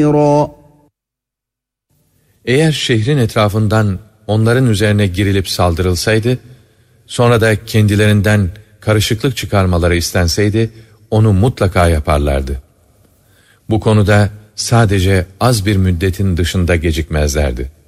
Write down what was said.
Eğer şehrin etrafından onların üzerine girilip saldırılsaydı, sonra da kendilerinden karışıklık çıkarmaları istenseydi, onu mutlaka yaparlardı. Bu konuda sadece az bir müddetin dışında gecikmezlerdi.